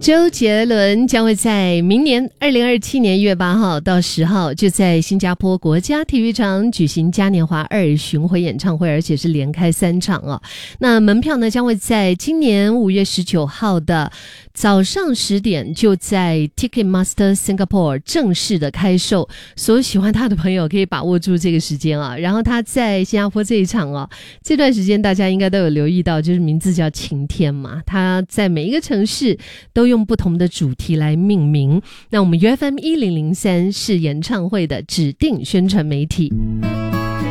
周杰伦将会在明年2027年1月8号到10号就在新加坡国家体育场举行嘉年华2巡回演唱会，而且是连开3场哦。那门票呢将会在今年5月19号的早上10点就在 Ticketmaster Singapore 正式的开售，所有喜欢他的朋友可以把握住这个时间啊。然后他在新加坡这一场哦，这段时间大家应该都有留意到，就是名字叫晴天嘛，他在每一个城市都用不同的主题来命名。那我们 UFM 1003是演唱会的指定宣传媒体。